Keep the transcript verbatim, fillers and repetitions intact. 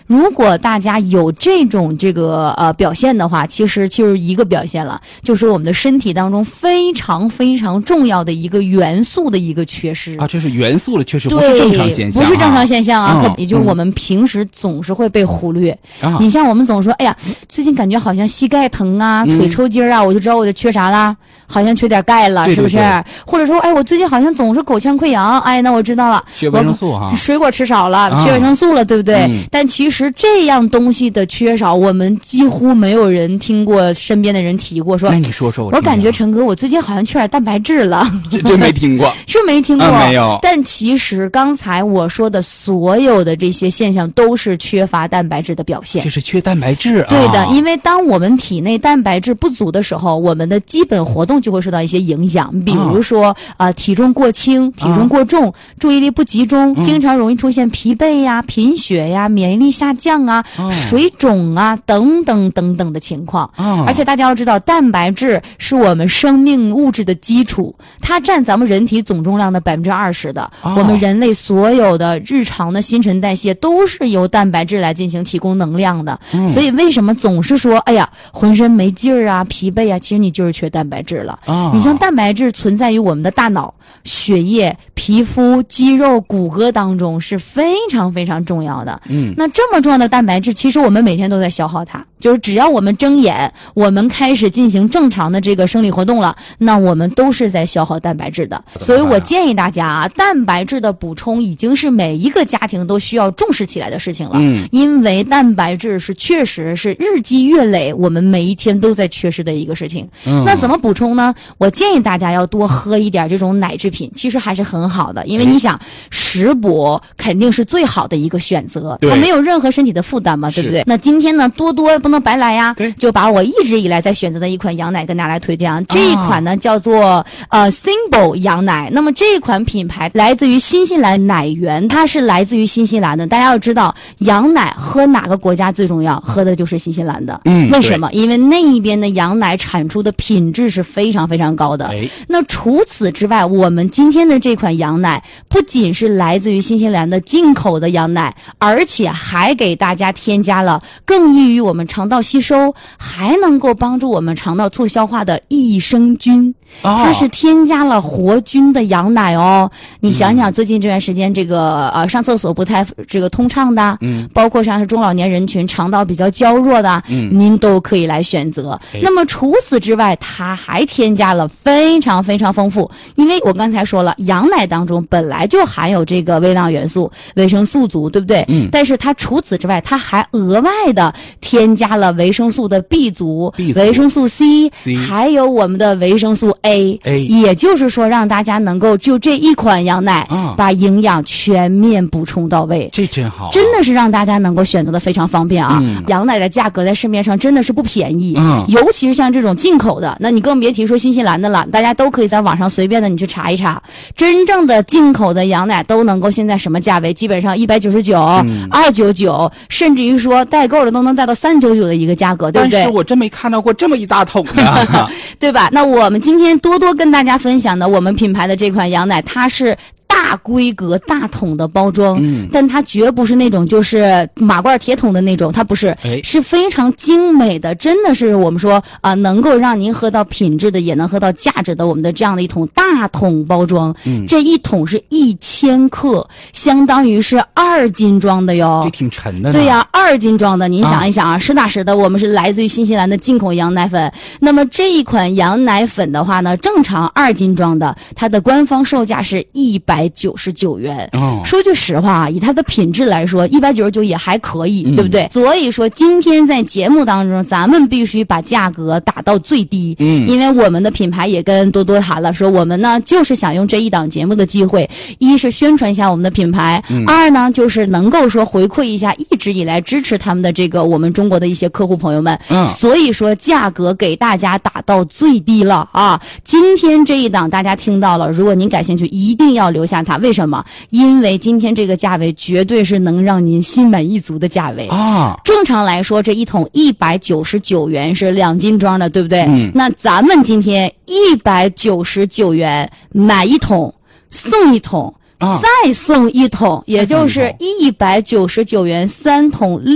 如果大家有这种这个呃表现的话，其实就是一个表现了，就是我们的身体当中非常非常重要的一个元素的一个缺失啊，这是元素的缺失，不是正常现象、啊， 不是正常现象啊， 嗯、 可也就是我们平时总是会被忽略。 啊、 你像我们总说，哎呀，最近感觉好像膝盖疼啊， 嗯、 腿抽筋啊，我就知道我就缺啥啦，好像缺点钙了， 对对对， 是不是？或者说，哎，我最近好像总是口腔溃疡，哎，那我知道了， 缺维生素哈、啊， 水果吃少了，缺维生素了，对不对？ 嗯、 但其实这样东西的缺少，我们几乎没有人听过身边的人提过说。 那你说说我， 我感觉陈哥，我最近好像缺点蛋白质了， 这真没听过， 是没听过、 啊，没有。 但其实刚才我说的所有的这些现象，都是缺乏蛋白质的表现。 这是缺蛋白质啊。 对的，因为当我们体内蛋白质不足的时候，我们的基本活动就会受到一些影响，比如说啊、呃，体重过轻、体重过重、啊、注意力不集中、嗯，经常容易出现疲惫呀、贫血呀、免疫力下降啊、哦、水肿啊等等等等的情况。 哦、 而且大家要知道，蛋白质是我们生命物质的基础，它占咱们人体总重量的百分之二十的、哦。我们人类所有的日常的新陈代谢都是由蛋白质来进行提供能量的。嗯、所以为什么总是说，哎呀，浑身没劲儿啊、疲惫啊，其实你就是缺蛋白质了。 哦、 你像蛋白质存在于我们的大脑、血液、皮肤、肌肉、骨骼当中是非常非常重要的。 嗯， 那这么重要的蛋白质，其实我们每天都在消耗它。就是只要我们睁眼，我们开始进行正常的这个生理活动了，那我们都是在消耗蛋白质的。所以我建议大家啊，蛋白质的补充已经是每一个家庭都需要重视起来的事情了。 嗯， 因为蛋白质是确实是日积月累，我们每一天都在缺失的一个事情。 嗯， 那怎么补充呢？我建议大家要多喝一点这种奶制品，其实还是很好的，因为你想，食补肯定是最好的一个选择，它没有任何身体的负担嘛，对不对？那今天呢，多多不能白来呀，就把我一直以来在选择的一款羊奶跟大家来推荐啊。这一款呢、啊、叫做呃 Symbol 羊奶，那么这款品牌来自于新西兰奶源，它是来自于新西兰的。大家要知道，羊奶喝哪个国家最重要？喝的就是新西兰的。 嗯， 为什么？因为那一边的羊奶产出的品质是非常非常高的。 哎， 那除此之外，我们今天的这款羊奶不仅是来自于新西兰的进口的羊奶，而且还给大家添加了更易于我们肠道吸收，还能够帮助我们肠道促消化的益生菌。 哦， 它是添加了活菌的羊奶哦。你想想，最近这段时间，这个呃上厕所不太这个通畅的， 嗯， 包括像是中老年人群肠道比较娇弱的， 嗯， 您都可以来选择。那么除此之外，它还添加了非常非常丰富，因为我刚才说了，羊奶当中本来就含有这个微量元素、维生素族，对不对？ 嗯。 但是它除此之外，它还额外的添加了维生素的 B 族、 B 族维生素 C, C 还有我们的维生素 A, A 也就是说让大家能够就这一款羊奶、 啊、 把营养全面补充到位。 这真好、啊， 真的是让大家能够选择的非常方便啊、 嗯！ 羊奶的价格在市面上真的是不便宜， 嗯， 尤其是像这种进口的，那你更别提说新西兰的了。大家都可以在网上随便的你去查一查，真正的进口的羊奶都能够现在什么价位？基本上一百九十九、二九九，甚至于说代购的都能带到三九九的一个价格，对不对？ 但是我真没看到过这么一大桶的， 对吧？那我们今天多多跟大家分享的我们品牌的这款羊奶，它是大规格大桶的包装、 嗯、 但它绝不是那种就是马罐铁桶的那种，它不是、 哎、 是非常精美的，真的是我们说啊、呃，能够让您喝到品质的，也能喝到价值的，我们的这样的一桶大桶包装、 嗯、 这一桶是一千克，相当于是二斤装的哟， 这挺沉的呢。 对呀、啊，二斤装的，您想一想啊，啊实打实的，我们是来自于新西兰的进口羊奶粉。那么这一款羊奶粉的话呢，正常二斤装的，它的官方售价是一百九十九元。 哦， 说句实话啊，以它的品质来说，一百九十九也还可以、 嗯， 对不对？所以说今天在节目当中，咱们必须把价格打到最低。 嗯， 因为我们的品牌也跟多多谈了，说我们呢就是想用这一档节目的机会，一是宣传一下我们的品牌， 嗯、 二呢就是能够说回馈一下一直以来支持他们的这个我们中国的一些客户朋友们。 嗯， 所以说价格给大家打到最低了啊！今天这一档大家听到了，如果您感兴趣，一定要留下它。为什么？因为今天这个价位绝对是能让您心满意足的价位啊！ 正常来说，这一桶一百九十九元是两斤装的，对不对？ 嗯。 那咱们今天一百九十九元买一桶送一桶。 啊、 再送一桶，也就是一百九十九元三桶。